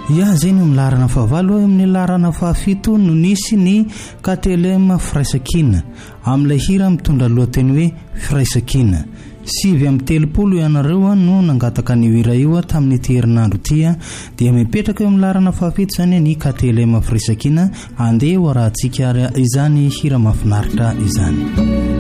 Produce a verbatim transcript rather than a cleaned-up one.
Ia zay no milarana fahavalo amin'ny larana fahafito no nisy ny Katelema Firaisakina amin'ilay hira mitondra lohateny hoe Firaisakina. Sivy amby telopolo ianareo no nangataka ny hira io tamin'ity herinandro ity dia mipetraka eo amin'ny larana fahafito zany ny Katelema Firaisakina. Andeha ho arahantsika izany hira mahafinaritra izany.